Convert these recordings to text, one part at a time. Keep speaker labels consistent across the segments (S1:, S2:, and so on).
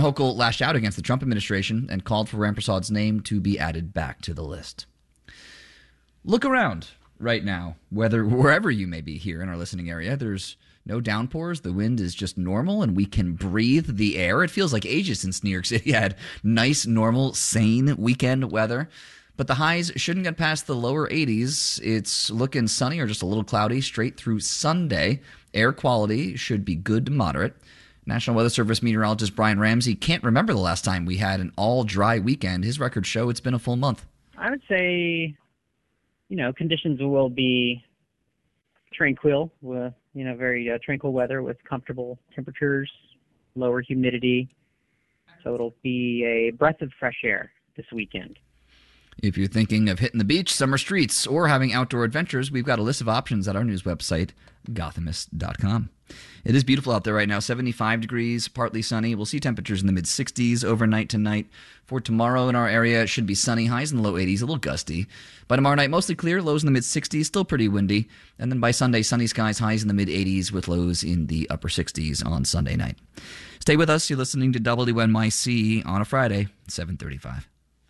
S1: Hochul lashed out against the Trump administration and called for Rampersaud's name to be added back to the list. Look around right now, wherever you may be here in our listening area. There's no downpours. The wind is just normal, and we can breathe the air. It feels like ages since New York City had nice, normal, sane weekend weather. But the highs shouldn't get past the lower 80s. It's looking sunny or just a little cloudy straight through Sunday. Air quality should be good to moderate. National Weather Service meteorologist Brian Ramsey can't remember the last time we had an all-dry weekend. His records show it's been a full month.
S2: I would say, conditions will be tranquil, with, very tranquil weather with comfortable temperatures, lower humidity. So it'll be a breath of fresh air this weekend.
S1: If you're thinking of hitting the beach, summer streets, or having outdoor adventures, we've got a list of options at our news website, Gothamist.com. It is beautiful out there right now, 75 degrees, partly sunny. We'll see temperatures in the mid-60s overnight tonight. For tomorrow in our area, it should be sunny, highs in the low 80s, a little gusty. By tomorrow night, mostly clear, lows in the mid-60s, still pretty windy. And then by Sunday, sunny skies, highs in the mid-80s with lows in the upper 60s on Sunday night. Stay with us. You're listening to WNYC on a Friday, 7:35.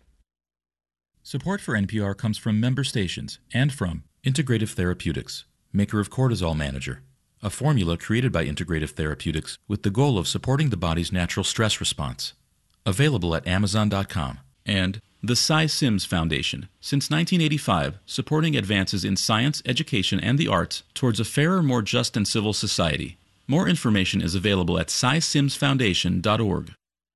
S3: Support for NPR comes from member stations and from Integrative Therapeutics, maker of Cortisol Manager, a formula created by Integrative Therapeutics with the goal of supporting the body's natural stress response. Available at Amazon.com. And the Cy Sims Foundation, since 1985, supporting advances in science, education, and the arts towards a fairer, more just and civil society. More information is available at cysimsfoundation.org.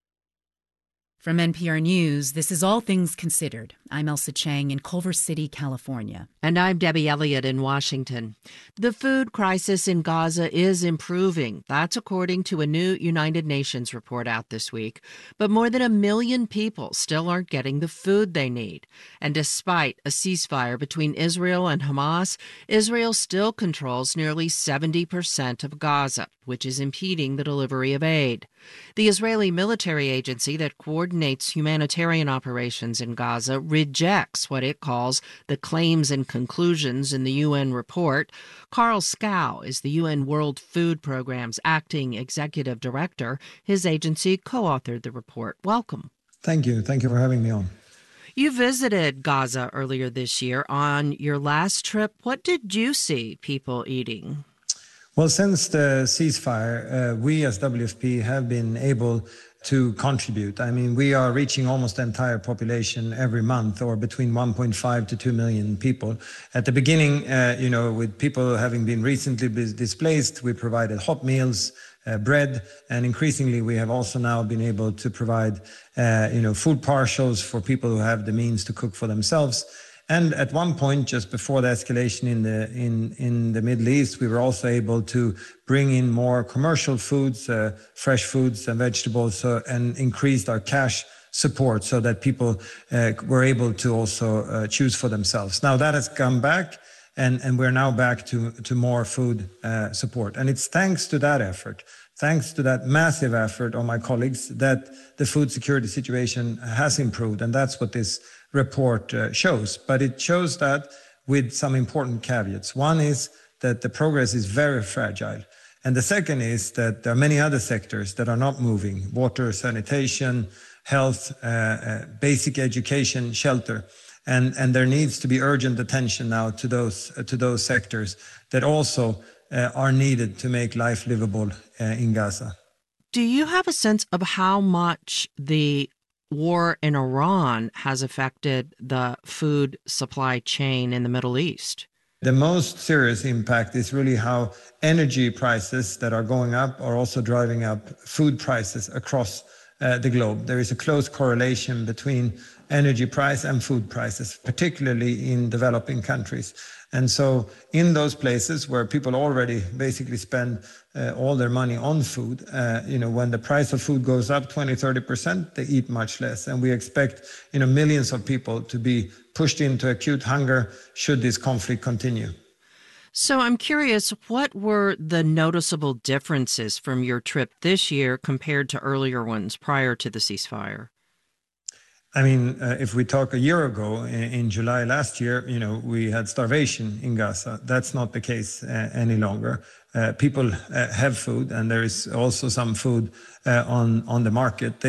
S4: From NPR News, this is All Things Considered. I'm Elsa Chang in Culver City, California.
S5: And I'm Debbie Elliott in Washington. The food crisis in Gaza is improving. That's according to a new United Nations report out this week. But more than 1 million people still aren't getting the food they need. And despite a ceasefire between Israel and Hamas, Israel still controls nearly 70% of Gaza, which is impeding the delivery of aid. The Israeli military agency that coordinates humanitarian operations in Gaza rejects what it calls the claims and conclusions in the UN report. Carl Scow is the UN World Food Programme's acting executive director. His agency co-authored the report. Welcome.
S6: Thank you. Thank you for having me on.
S5: You visited Gaza earlier this year. On your last trip, what did you see people eating?
S6: Well, since the ceasefire, we as WFP have been able to contribute. I mean, we are reaching almost the entire population every month, or between 1.5 to 2 million people. At the beginning, with people having been recently displaced, we provided hot meals, bread, and increasingly we have also now been able to provide, food partials for people who have the means to cook for themselves. And at one point, just before the escalation in the Middle East, we were also able to bring in more commercial foods, fresh foods and vegetables, and increased our cash support so that people were able to also choose for themselves. Now that has come back, and we're now back to more food support. And it's thanks to that effort, thanks to that massive effort of my colleagues, that the food security situation has improved. And that's what this report shows. But it shows that with some important caveats. One is that the progress is very fragile. And the second is that there are many other sectors that are not moving: water, sanitation, health, basic education, shelter. And there needs to be urgent attention now to those sectors that also are needed to make life livable in Gaza.
S5: Do you have a sense of how much the war in Iran has affected the food supply chain in the Middle East?
S6: The most serious impact is really how energy prices that are going up are also driving up food prices across the globe. There is a close correlation between energy price and food prices, particularly in developing countries. And so in those places where people already basically spend all their money on food, when the price of food goes up 20, 30%, they eat much less. And we expect, millions of people to be pushed into acute hunger should this conflict continue.
S5: So I'm curious, what were the noticeable differences from your trip this year compared to earlier ones prior to the ceasefire?
S6: I mean, if we talk a year ago, in July last year, we had starvation in Gaza. That's not the case any longer. People have food, and there is also some food on the market. They